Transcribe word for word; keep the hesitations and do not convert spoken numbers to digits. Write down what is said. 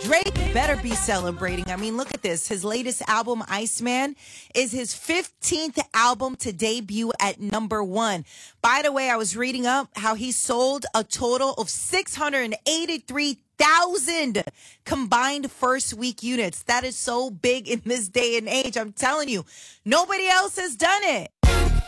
Drake better be celebrating. I mean, look at this. His latest album, Iceman, is his fifteenth album to debut at number one. By the way, I was reading up how he sold a total of six hundred eighty-three thousand combined first week units. That is so big in this day and age. I'm telling you, nobody else has done it.